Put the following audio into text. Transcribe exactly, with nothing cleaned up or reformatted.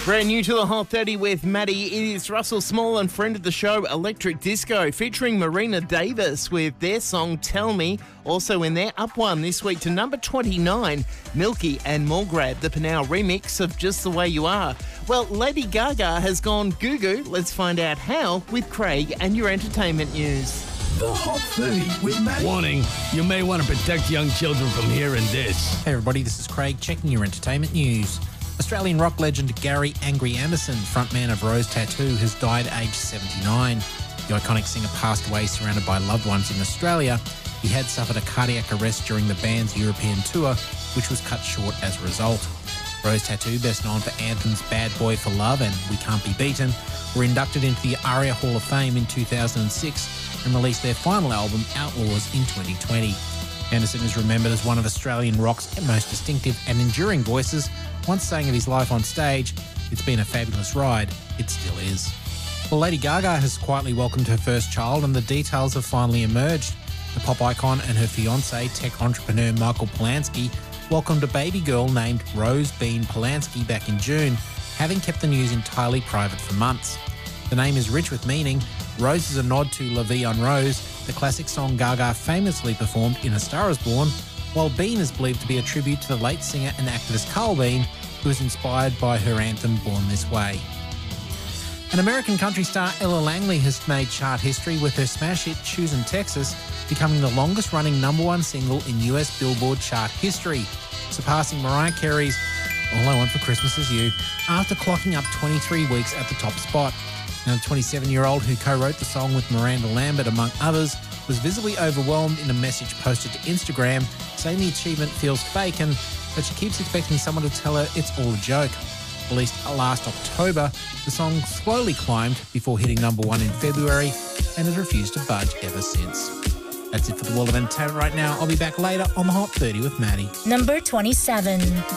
Brand new to the Hot thirty with Maddie. It is Russell Small and friend of the show, Electric Disco, featuring Marina Davis with their song Tell Me. Also in there, up one this week to number twenty-nine, Milky and Morgrab, the Panau remix of Just the Way You Are. Well, Lady Gaga has gone goo-goo. Let's find out how with Craig and your entertainment news. The Hot thirty with Maddie. Warning, you may want to protect young children from hearing this. Hey everybody, this is Craig checking your entertainment news. Australian rock legend Gary Angry Anderson, frontman of Rose Tattoo, has died aged seventy-nine. The iconic singer passed away surrounded by loved ones in Australia. He had suffered a cardiac arrest during the band's European tour, which was cut short as a result. Rose Tattoo, best known for anthems Bad Boy for Love and We Can't Be Beaten, were inducted into the ARIA Hall of Fame in two thousand six and released their final album, Outlaws, in twenty twenty. Anderson is remembered as one of Australian rock's most distinctive and enduring voices, once saying of his life on stage, "It's been a fabulous ride, it still is." Well, Lady Gaga has quietly welcomed her first child and the details have finally emerged. The pop icon and her fiancé, tech entrepreneur Michael Polanski, welcomed a baby girl named Rose Bean Polanski back in June, having kept the news entirely private for months. The name is rich with meaning. Rose is a nod to La Vie en Rose, the classic song Gaga famously performed in A Star Is Born, while Bean is believed to be a tribute to the late singer and activist Carl Bean, who was inspired by her anthem Born This Way. An American country star, Ella Langley, has made chart history with her smash hit Choosin' Texas, becoming the longest-running number one single in U S Billboard chart history, surpassing Mariah Carey's All I Want for Christmas Is You after clocking up twenty-three weeks at the top spot. Now, the twenty-seven-year-old who co-wrote the song with Miranda Lambert, among others, was visibly overwhelmed in a message posted to Instagram, saying the achievement feels fake and that she keeps expecting someone to tell her it's all a joke. Released last October, the song slowly climbed before hitting number one in February and has refused to budge ever since. That's it for the world of entertainment right now. I'll be back later on the Hot thirty with Maddie. Number twenty-seven.